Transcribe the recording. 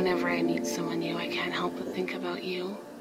Whenever I meet someone new, I can't help but think about you.